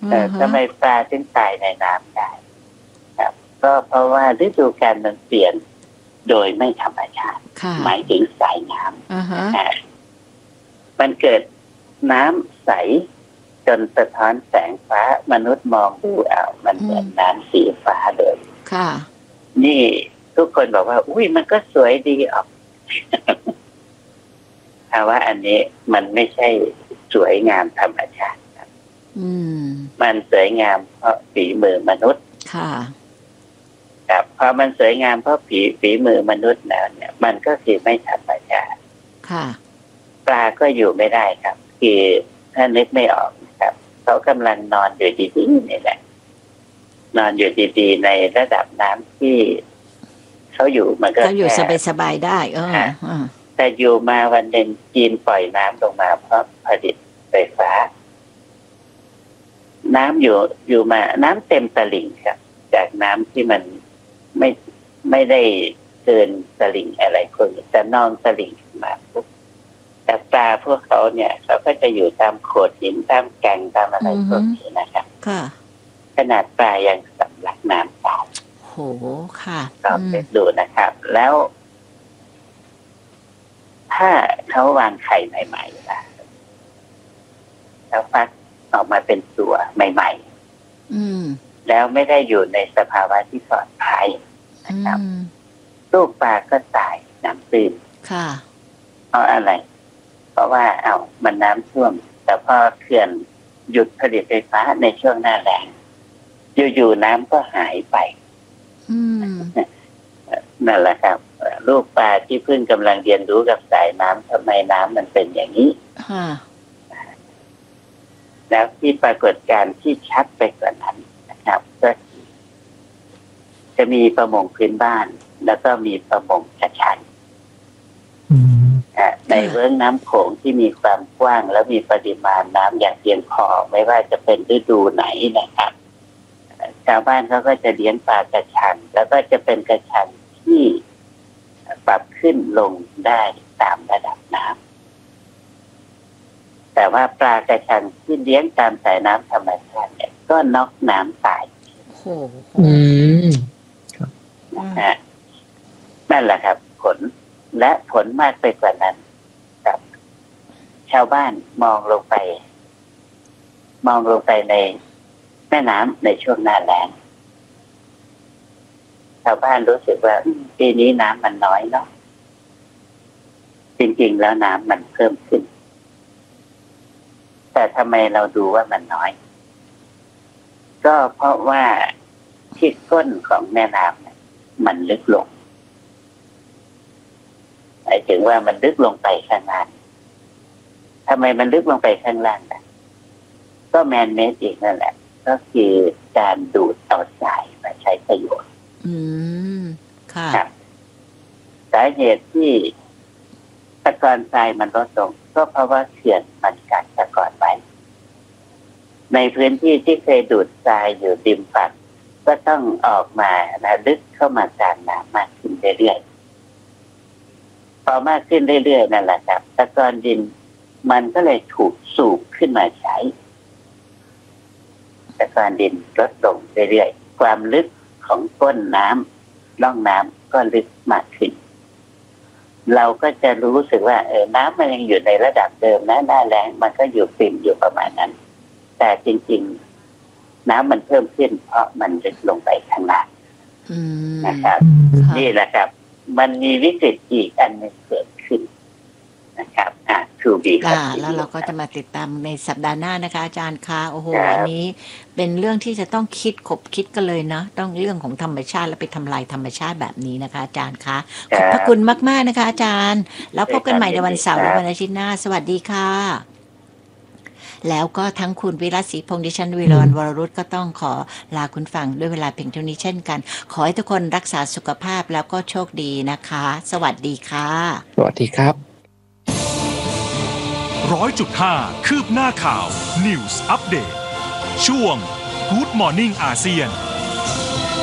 ทำไมปลาถึงตายในน้ำได้ครับก็เพราะว่าฤดูกาลมันเปลี่ยนโดยไม่ธรรมชาติหมายถึงสายน้ำมันเกิดน้ำใสจนสะท้อนแสงฟ้ามนุษย์มองดูมันเหมือนน้ำสีฟ้าเลยนี่ทุกคนบอกว่าอุ้ยมันก็สวยดีออกแต่ว่าอันนี้มันไม่ใช่สวยงามธรรมชาติครับมันสวยงามเพราะฝีมือมนุษย์ครับพอมันสวยงามเพราะฝีมือมนุษย์แล้วเนี่ยมันก็คือไม่ธรรมชาติปลาก็อยู่ไม่ได้ครับคือถ้านึกไม่ออกครับเขากำลังนอนอยู่ดีๆนี่แหละนอนอยู่ดีๆในระดับน้ำที่เขาอยู่มันก็อยู่สบายๆได้แต่อยู่มาวันหนึ่งจีนปล่อยน้ำลงมาเพราะผลิตไฟฟ้าน้ำอยู่มาน้ำเต็มตลิ่งครับจากน้ำที่มันไม่ได้เกินตลิ่งอะไรคนแต่นองตลิ่งมาปุ๊บแต่ปลาพวกเขาเนี่ยเขาก็จะอยู่ตามโขดหินตามแก่งตามอะไรพวกนี้นะครับขนาดปลายังสำลักน้ำตายโหค่ะก็ไปดูนะครับแล้วถ้าเขาวางไข่ใหม่ๆล่ะแล้วฟักออกมาเป็นตัวใหม่ๆแล้วไม่ได้อยู่ในสภาวะที่ปลอดภัยนะครับลูกปลาก็ตายน้ำตื้นเพราะอะไรเพราะว่ามันน้ำท่วมแต่พอเขื่อนหยุดผลิตไฟฟ้าในช่วงหน้าแล้งอยู่ๆน้ำก็หายไปนั่นแหละครับลูกปลาที่เพิ่งกำลังเรียนรู้กับสายน้ำทำไมน้ำมันเป็นอย่างนี้แล้วที่ปรากฏการณ์ที่ชัดไปกว่านั้นนะครับก็จะมีประมงพื้นบ้านแล้วก็มีประมงกระชังในเวิ้งน้ำโขงที่มีความกว้างและมีปริมาณน้ำอย่างเพียงพอไม่ว่าจะเป็นฤดูไหนนะครับชาวบ้านเขาก็จะเลี้ยงปลากระชังแล้วก็จะเป็นกระชังที่ปรับขึ้นลงได้ตามระดับน้ำแต่ว่าปลากระชังที่เลี้ยงตามสายน้ำธรรมชาติเนี่ยก็น็อกน้ำตายนั่นแหละครับผลและผลมากไปกว่านั้นครับชาวบ้านมองลงไปในแม่น้ำในช่วงหน้าแล้งชาวบ้านรู้สึกว่าปีนี้น้ำมันน้อยเนาะจริงๆแล้วน้ำมันเพิ่มขึ้นแต่ทำไมเราดูว่ามันน้อยก็เพราะว่าที่ก้นของแม่น้ำมันลึกลงหมายถึงว่ามันลึกลงไปข้างล่างทำไมมันลึกลงไปข้างล่างก็แมนเมดอีกนั่นแหละก็คือการดูดเอาทรายมาใช้ประโยชน์ค่ะสาเหตุที่ตะกอนทรายมันลดลงก็เพราะว่าเขื่อนมันกัดตะกอนไว้ในพื้นที่ที่เคยดูดทรายอยู่ริมฝั่งก็ต้องออกมาลึกเข้ามากลางน้ำมากขึ้นเรื่อยๆพอมากขึ้นเรื่อยๆนั่นแหละครับตะกอนดินมันก็เลยถูกสูบขึ้นมาใช้ตะกอนดินลดลงเรื่อยๆความลึกของก้นน้ำร่องน้ำก็ลึกมากขึ้นเราก็จะรู้สึกว่าน้ำมันยังอยู่ในระดับเดิมนะหน้าแล้งมันก็อยู่ปริ่มอยู่ประมาณนั้นแต่จริงๆน้ำมันเพิ่มขึ้นเพราะมันลึกลงไปข้างล่างนะครับนี่แหละครับมันมีวิกฤตอีกอันนึงเกิดขึ้นนะครับแล้วเราก็จะมาติดตามในสัปดาห์หน้านะคะอาจารย์คะโอ้โหอันนี้เป็นเรื่องที่จะต้องคิดกันเลยเนาะต้องเรื่องของธรรมชาติและไปทำลายธรรมชาติแบบนี้นะคะอาจารย์คะขอบพระคุณมากๆนะคะอาจารย์แล้วพบกันใหม่ในวันเสาร์และวันอาทิตย์หน้าสวัสดีค่ะแล้วก็ทั้งคุณวิรัตศรีพงษ์ดิฉันวิรวรรณวรรุตก็ต้องขอลาคุณฟังด้วยเวลาเพียงเท่านี้เช่นกันขอให้ทุกคนรักษาสุขภาพแล้วก็โชคดีนะคะสวัสดีค่ะสวัสดีครับ 100.5 คืบหน้าข่าว News Update ช่วง Good Morning อาเซียน